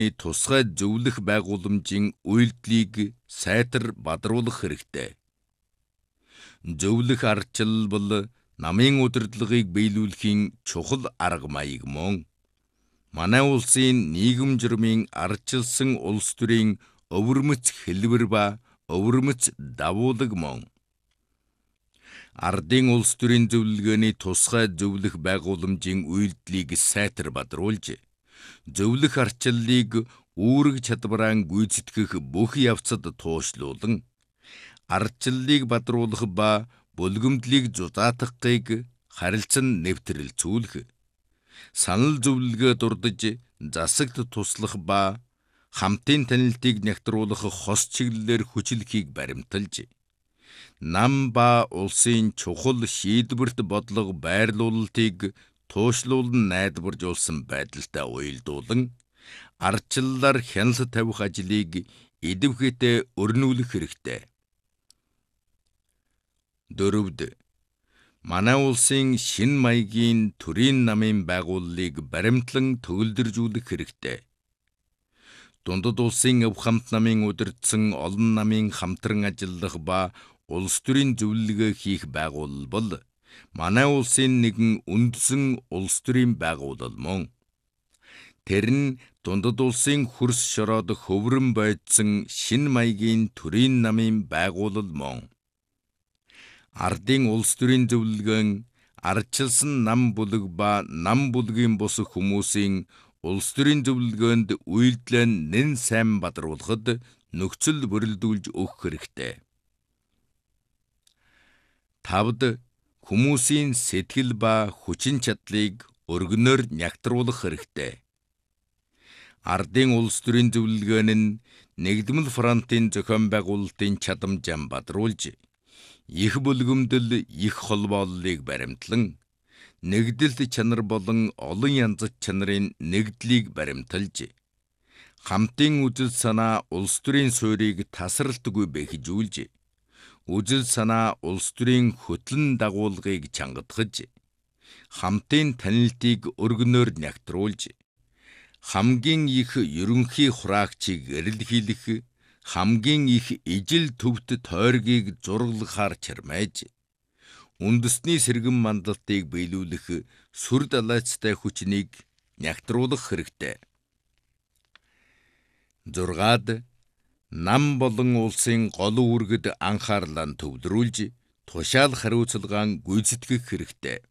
тусгай зөвлөх байгууламжийн үйлдэлийг сайтар бадруулах хэрэгтэй. Зөвлөх ардчил бол намын удирдлагыг биелүүлэхийн чухал арга маяг мөн. Манай улсын нийгэм журмын ардчилсан улс төрийн өвөрмөц хэлбэр ба өвөрмөц давуулаг мөн. Ардын улс төрийн зөвлөгөөний тусгай зөвлөх байгууламжийн үйлдэлийг сайтар бадруулж, зөвлөх ардчиллыг үүрэг чадвараа гүйцэтгэх бүх явцад туушлуулан, ардчиллыг бадруулах ба булгимдлыг зузаатгахыг харилцан нэвтрэлцүүлэх, санал зөвлөгөө дурдж засагт туслах ба хамтын танилтыг нягтруулах хос чиглэлээр хүчлэхийг баримталж, нам ба улсын чухал шийдвэрт бодлого байрлуулалтыг туушлуулан найдваржуулсан байдалтай уялдуулан, ардчиллаар хяналт тавих ажлыг идэвхтэй өрнүүлэх хэрэгтэй. 4. Манай улсын шин маягийн төрийн намын байгууллыг баримтлан төгөлдржүүлэх хэрэгтэй. Дундад улсын өв хамт намын удирдсан олон намын хамтран ажиллах ба улс төрийн зөвлөгөө хийх байгууллал бол манай улсын нэгэн үндсэн улс төрийн байгууллал мөн. Тэр нь дундад улсын хөрс шороод хөврөн бойдсон шин маягийн төрийн намын байгууллал мөн. Ардын улс төрийн зөвлөгөөн ардчилсан нам бүлэг ба нам бүлгийн бус хүмүүсийн улс төрийн зөвлөгөөнд үйлдэлээ нэн сайн бадруулахад нөхцөл бүрэлдүүлж өгөх хэрэгтэй. 5. Хүмүүсийн сэтгэл ба хүчин чадлыг өргөнөөр нягтруулах хэрэгтэй. Ардын улс төрийн зөвлөгөөн нь нэгдмэл фронтын зохион байгуулалтын чадамжаа бадруулж, их бүлгэмдэл их холбооллыг баримтлан, нэгдэлт чанар болон олон янзат чанарын нэгдлийг баримталж, хамтын үзэл санаа улс төрийн суурийг тасралтгүй бэхжүүлж, үзэл санаа улс төрийн хөтлөн дагуулгыг чангадгаж, хамтын танилтыг өргөнөөр нягтруулж, хамгийн их ерөнхий хураагчийг эрэлхийлэх, хамгийн их ижил төвд тойргийг зурглахаар чармайж, үндэсний сэргэн мандалтыг биелүүлэх сүр далайцтай хүчнийг нягтруулах хэрэгтэй. 6. Нам болон улсын гол үүргэд анхаарлаа төвлөрүүлж, тушаал хариуцлагаан гүйцэтгэх хэрэгтэй.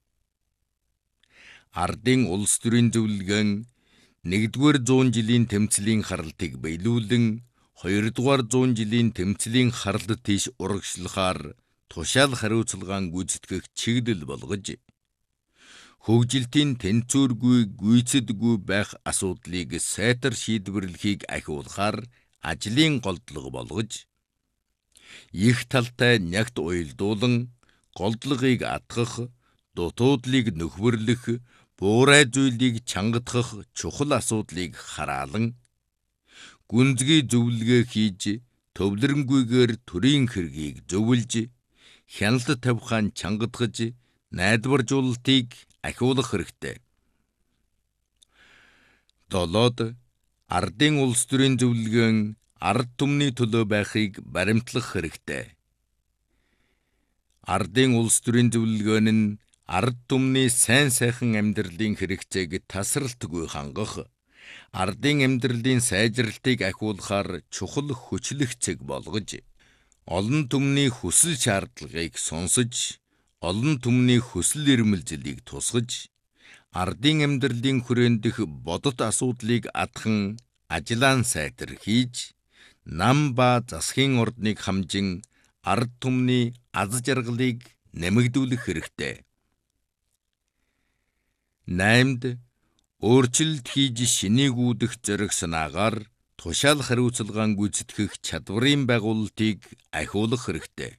Ардын улс төрийн зөвлөгөөн 1-р 100 жилийн тэмцлийн харалтыг биелүүлэн 2-р 100 жилийн тэмцлийн харалт тийш урагшлахаар тушаал хариуцлагаан гүйцэтгэх чиглэл болгож, хөгжилтийн тэнцвэргүй гүйцэдгүй байх асуудлыг сайтар шийдвэрлэхийг ахиулахаар ажлын голдлого болгож, их талтай нягт уялдуулан голдлогыг атгах, дутуудлыг нөхвөрлөх, буурай зүйлийг чангадгах чухал асуудлыг хараалан, гүнзгий зөвлөгөө хийж, төвлөрөнгүйгээр төрийн хэргийг зөвлөж, хяналт тавихаан чангадгаж, найдваржуулалтыг ахиулах хэрэгтэй. 7. Ардын улс төрийн зөвлөгөөн ард түмний төлөө байхыг баримтлах хэрэгтэй. Ардын улс төрийн зөвлөгөөн нь ард түмний сайн сайхан амьдралын хэрэгцээг тасралтгүй хангах, ардын амьдралын сайжралтыг ахиулахаар чухал хүчлэх цэг болгож, олон түмний хүсэл шаардлагыг сонсож, олон түмний хүсэл эрмэлзлийг тусгаж, ардын амьдралын хүрээн дэх бодит асуудлыг атхан ажлаан сайтар хийж, нам ба засгийн ордныг хамжин ард түмний аз жаргалыг нэмэгдүүлэх хэрэгтэй. 8. Өөрчлөлт хийж шинийг үүдэх зориг санаагаар тушаал хариуцлагаан гүйцэтгэх чадварын байгуулалтыг ахиулах хэрэгтэй.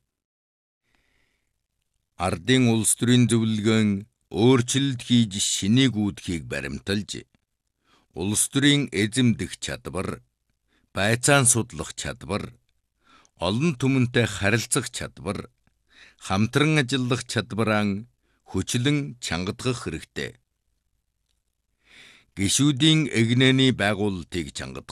Ардын улс төрийн зөвлөгөөн өөрчлөлт хийж шинийг үүдхийг баримталж, улс төрийн эзэмдэх чадвар, байцаан судлах чадвар, олон түмэнтэй харилцах чадвар, хамтран ажиллах чадвараа хүчлэн чангадгах хэрэгтэй. гишүүдийн эгнээний байгуулалтыг чангадах